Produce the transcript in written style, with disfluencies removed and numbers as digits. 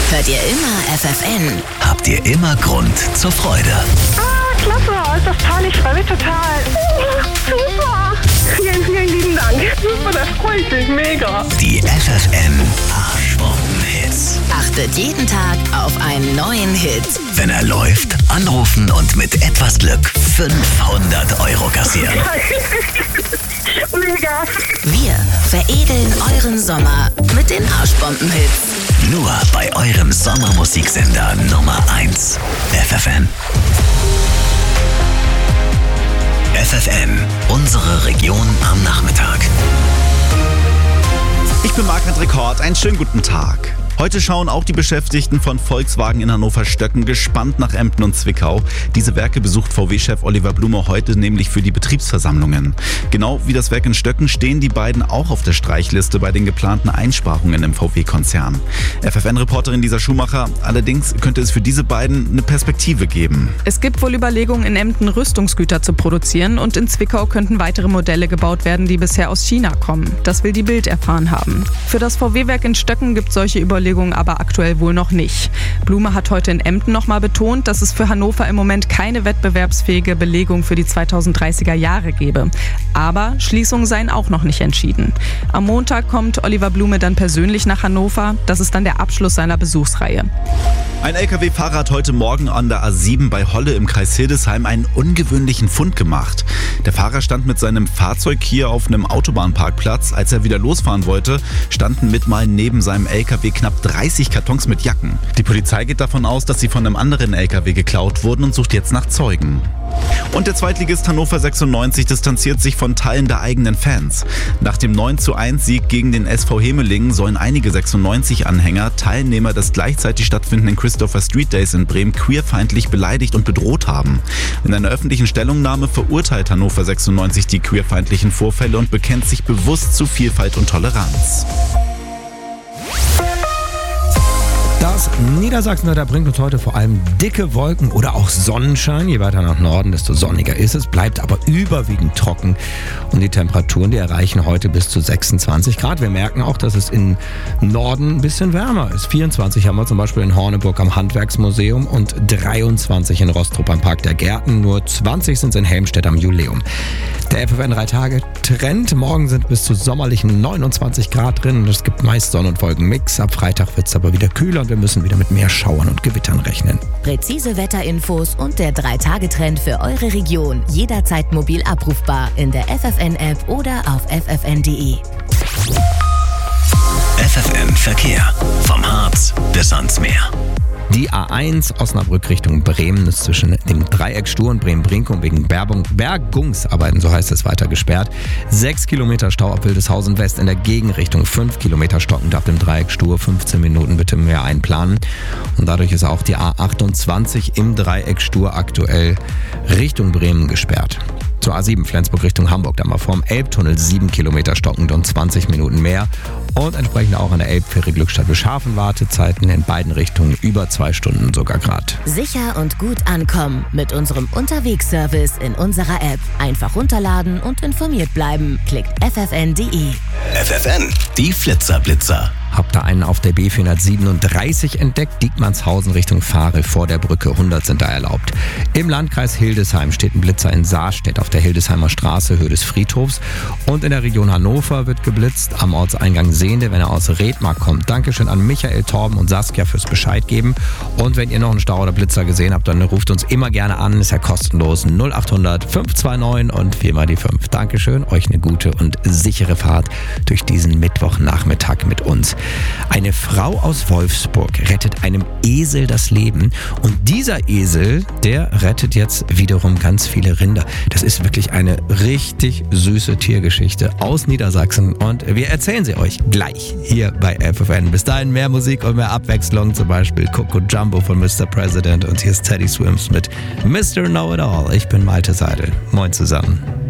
Hört ihr immer FFN? Habt ihr immer Grund zur Freude? Klasse, ist das toll, ich freue mich total. Super. Vielen, vielen lieben Dank. Super, das freut mich mega. Die FFN Arschbomben-Hits. Achtet jeden Tag auf einen neuen Hit. Wenn er läuft, anrufen und mit etwas Glück 500 € kassieren. Mega. Wir veredeln euren Sommer mit den Arschbomben-Hits. Nur bei eurem Sommermusiksender Nummer 1. FFN. FFN, unsere Region am Nachmittag. Ich bin Marc-André Kort, einen schönen guten Tag. Heute schauen auch die Beschäftigten von Volkswagen in Hannover-Stöcken gespannt nach Emden und Zwickau. Diese Werke besucht VW-Chef Oliver Blume heute nämlich für die Betriebsversammlungen. Genau wie das Werk in Stöcken stehen die beiden auch auf der Streichliste bei den geplanten Einsparungen im VW-Konzern. FFN-Reporterin Lisa Schumacher, allerdings könnte es für diese beiden eine Perspektive geben. Es gibt wohl Überlegungen, in Emden Rüstungsgüter zu produzieren und in Zwickau könnten weitere Modelle gebaut werden, die bisher aus China kommen. Das will die Bild erfahren haben. Für das VW-Werk in Stöcken gibt es solche Überlegungen aber aktuell wohl noch nicht. Blume hat heute in Emden nochmal betont, dass es für Hannover im Moment keine wettbewerbsfähige Belegung für die 2030er Jahre gebe. Aber Schließungen seien auch noch nicht entschieden. Am Montag kommt Oliver Blume dann persönlich nach Hannover. Das ist dann der Abschluss seiner Besuchsreihe. Ein LKW-Fahrer hat heute Morgen an der A7 bei Holle im Kreis Hildesheim einen ungewöhnlichen Fund gemacht. Der Fahrer stand mit seinem Fahrzeug hier auf einem Autobahnparkplatz. Als er wieder losfahren wollte, standen mitmal neben seinem LKW knapp 30 Kartons mit Jacken. Die Polizei geht davon aus, dass sie von einem anderen LKW geklaut wurden und sucht jetzt nach Zeugen. Und der Zweitligist Hannover 96 distanziert sich von Teilen der eigenen Fans. Nach dem 9:1-Sieg gegen den SV Hemelingen sollen einige 96-Anhänger, Teilnehmer des gleichzeitig stattfindenden Christopher Street Days in Bremen, queerfeindlich beleidigt und bedroht haben. In einer öffentlichen Stellungnahme verurteilt Hannover 96 die queerfeindlichen Vorfälle und bekennt sich bewusst zu Vielfalt und Toleranz. Das Niedersachsenwetter bringt uns heute vor allem dicke Wolken oder auch Sonnenschein. Je weiter nach Norden, desto sonniger ist es, bleibt aber überwiegend trocken. Und die Temperaturen, die erreichen heute bis zu 26 Grad. Wir merken auch, dass es im Norden ein bisschen wärmer ist. 24 haben wir zum Beispiel in Horneburg am Handwerksmuseum und 23 in Rostrup am Park der Gärten. Nur 20 sind es in Helmstedt am Juleum. Der FFN 3-Tage-Trend. Morgen sind bis zu sommerlichen 29 Grad drin. Es gibt meist Sonn- und Wolkenmix. Ab Freitag wird es aber wieder kühler und wir müssen wieder mit mehr Schauern und Gewittern rechnen. Präzise Wetterinfos und der 3-Tage-Trend für eure Region. Jederzeit mobil abrufbar in der FFN-App oder auf ffn.de. FFN Verkehr. Vom Harz bis ans Meer. Die A1 Osnabrück Richtung Bremen ist zwischen dem Dreieck Stur und Bremen-Brinkum wegen Bergungsarbeiten, so heißt es, weiter gesperrt. 6 Kilometer Stau ab Wildeshausen West in der Gegenrichtung, 5 Kilometer stockend ab dem Dreieck Stur, 15 Minuten bitte mehr einplanen. Und dadurch ist auch die A28 im Dreieck Stur aktuell Richtung Bremen gesperrt. Zur A7 Flensburg Richtung Hamburg, dann mal vorm Elbtunnel 7 Kilometer stockend und 20 Minuten mehr. Und entsprechend auch an der Elbfähre Glückstadt-Wilshafen Wartezeiten in beiden Richtungen über 2 Stunden sogar grad. Sicher und gut ankommen mit unserem Unterwegsservice in unserer App. Einfach runterladen und informiert bleiben. Klickt ffn.de. FFN, die Flitzerblitzer. Habt da einen auf der B437 entdeckt, Diekmannshausen Richtung Fahre vor der Brücke, 100 sind da erlaubt. Im Landkreis Hildesheim steht ein Blitzer in Saarstedt auf der Hildesheimer Straße, Höhe des Friedhofs. Und in der Region Hannover wird geblitzt, am Ortseingang Sehende, wenn er aus Redmark kommt. Dankeschön an Michael, Torben und Saskia fürs Bescheid geben. Und wenn ihr noch einen Stau oder Blitzer gesehen habt, dann ruft uns immer gerne an, ist ja kostenlos, 0800 529 und 4 mal die 5. Dankeschön, euch eine gute und sichere Fahrt durch diesen Mittwochnachmittag mit uns. Eine Frau aus Wolfsburg rettet einem Esel das Leben und dieser Esel, der rettet jetzt wiederum ganz viele Rinder. Das ist wirklich eine richtig süße Tiergeschichte aus Niedersachsen und wir erzählen sie euch gleich hier bei FFN. Bis dahin mehr Musik und mehr Abwechslung, zum Beispiel Coco Jumbo von Mr. President und hier ist Teddy Swims mit Mr. Know-It-All. Ich bin Malte Seidel. Moin zusammen.